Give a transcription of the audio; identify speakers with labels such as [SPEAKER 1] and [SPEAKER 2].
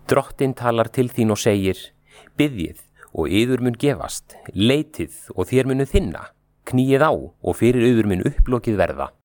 [SPEAKER 1] Drottinn talar til þín og segir: Biðjið og yður mun gefast, leitið og þér munu þinna, kníið á og fyrir yður mun upplokið verða.